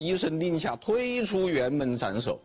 医生令下推出辕门斩首，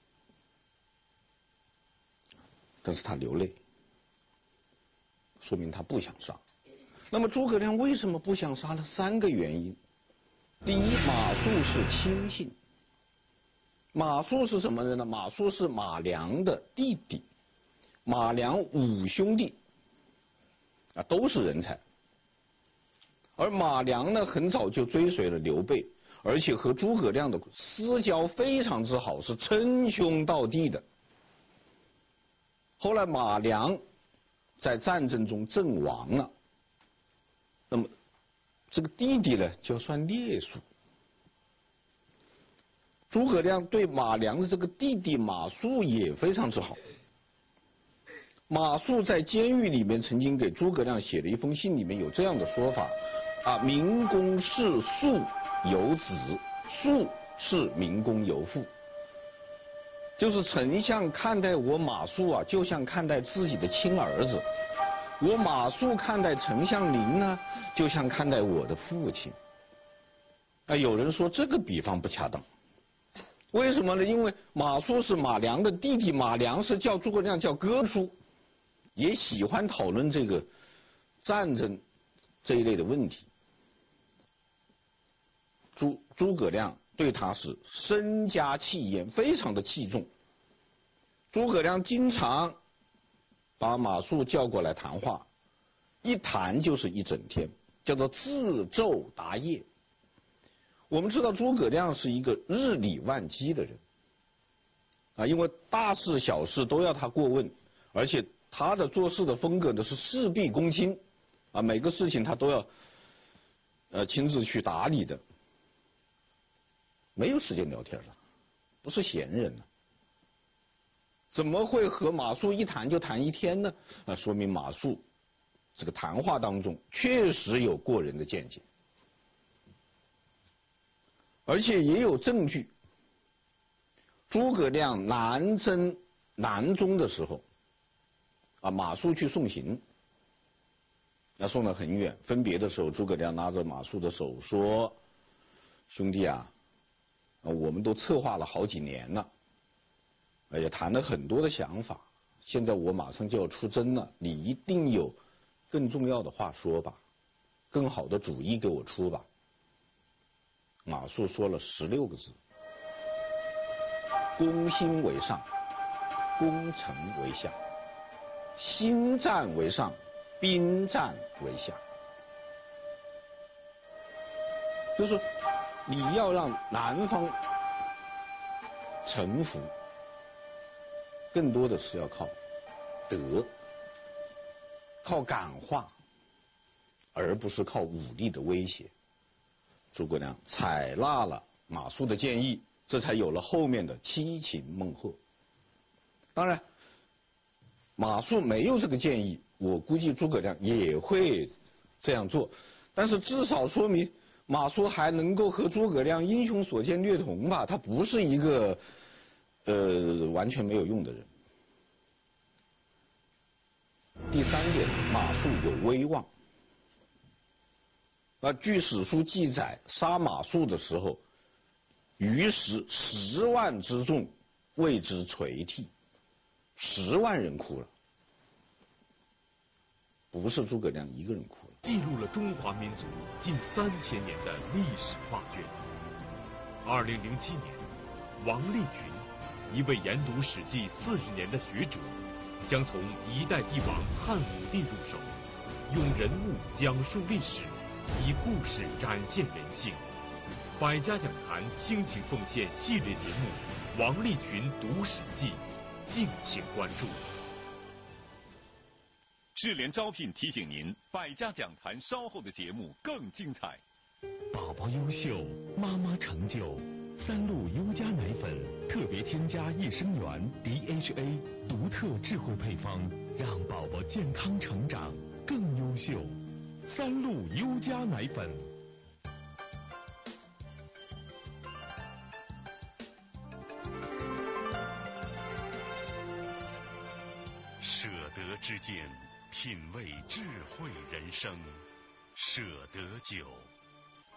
但是他流泪，说明他不想杀。那么诸葛亮为什么不想杀呢？3个原因。第一，马谡是亲信。马谡是什么人呢？马谡是马良的弟弟，马良5兄弟啊都是人才，而马良呢很早就追随了刘备，而且和诸葛亮的私交非常之好，是称兄道弟的。后来马良在战争中阵亡了，那么这个弟弟呢就要算烈属。诸葛亮对马良的这个弟弟马谡也非常之好。马谡在监狱里面曾经给诸葛亮写了一封信，里面有这样的说法啊：明公视谡有子，谡视明公有父。就是丞相看待我马谡啊，就像看待自己的亲儿子；我马谡看待丞相您呢，就像看待我的父亲。啊，有人说这个比方不恰当。为什么呢？因为马谡是马良的弟弟，马良是叫诸葛亮叫哥叔，也喜欢讨论这个战争这一类的问题。诸葛亮对他是身家气焰，非常的器重。诸葛亮经常把马谡叫过来谈话，一谈就是一整天，叫做自昼达夜。我们知道诸葛亮是一个日理万机的人啊，因为大事小事都要他过问，而且他的做事的风格呢是事必躬亲啊，每个事情他都要亲自去打理的，没有时间聊天了，不是闲人了。怎么会和马谡一谈就谈一天呢？那说明马谡这个谈话当中确实有过人的见解。而且也有证据，诸葛亮南征南中的时候，啊，马谡去送行，那送得很远。分别的时候，诸葛亮拉着马谡的手说：“兄弟啊，我们都策划了好几年了，也谈了很多的想法。现在我马上就要出征了，你一定有更重要的话说吧，更好的主意给我出吧。”马谡说了16个字：攻心为上，攻城为下，心战为上，兵战为下。就是你要让南方臣服，更多的是要靠德，靠感化，而不是靠武力的威胁。诸葛亮采纳了马谡的建议，这才有了后面的七擒孟获。当然，马谡没有这个建议，我估计诸葛亮也会这样做，但是至少说明马谡还能够和诸葛亮英雄所见略同吧，他不是一个完全没有用的人。第3点，马谡有威望。据史书记载，杀马谡的时候，于时10万之众为之垂涕，10万人哭了，不是诸葛亮一个人哭了。 记录了中华民族近3000年的历史画卷。2007年，王立群，一位研读《史记》40年的学者，将从一代帝王汉武帝入手，用人物讲述历史，以故事展现人性。百家讲坛倾情奉献系列节目《王立群读史记》，敬请关注。 智联招聘提醒您，百家讲坛稍后的节目更精彩。 宝宝优秀，妈妈成就。3鹿优佳奶粉特别添加益生元 DHA， 独特智慧配方，让宝宝健康成长更优秀。3鹿优佳奶粉。 舍得之间，品味智慧人生。舍得酒。